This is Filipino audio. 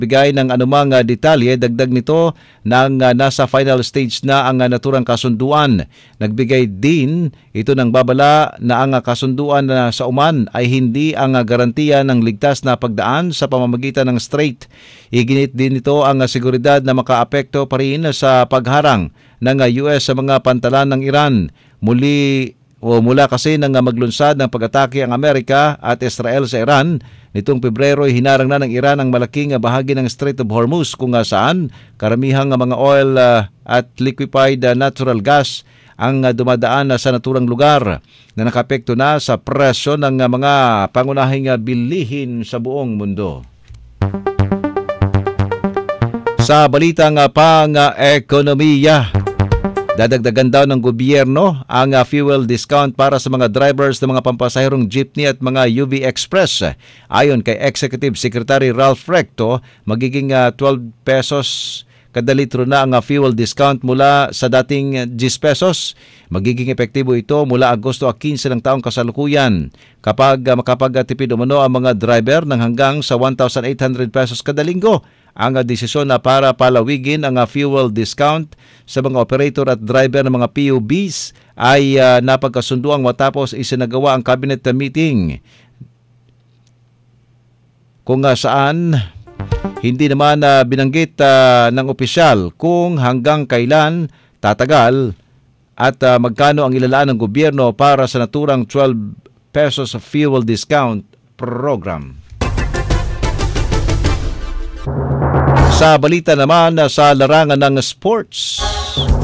bigay ng anumang detalye. Dagdag nito nang nasa final stage na ang naturang kasunduan. Nagbigay din ito ng babala na ang kasunduan sa Oman ay hindi ang garantiya ng ligtas na pagdaan sa pamamagitan ng strait. Iginit din ito ang seguridad na makaapekto pa rin sa pagharang ng US sa mga pantalan ng Iran. Mula kasi nang maglunsad ng pag-atake ang Amerika at Israel sa Iran, nitong Pebrero ay hinarang na ng Iran ang malaking bahagi ng Strait of Hormuz kung saan karamihang mga oil at liquefied natural gas ang dumadaan sa naturang lugar na nakapekto na sa presyo ng mga pangunahing bilihin sa buong mundo. Sa balitang pang-ekonomiya, dadagdagan daw ng gobyerno ang fuel discount para sa mga drivers ng mga pampasahirong jeepney at mga UV Express. Ayon kay Executive Secretary Ralph Recto, magiging 12 pesos kada litro na ang fuel discount mula sa dating 10 pesos. Magiging epektibo ito mula Agosto 15 ng taong kasalukuyan. Kapag makapagtipid umano ang mga driver ng hanggang sa 1,800 pesos kada linggo, ang desisyon na para palawigin ang fuel discount sa mga operator at driver ng mga PUBs ay napagkasunduan matapos isinagawa ang cabinet meeting, kung saan hindi naman binanggit ng opisyal kung hanggang kailan tatagal at magkano ang ilalaan ng gobyerno para sa naturang 12 pesos fuel discount program. Sa balita naman sa larangan ng sports,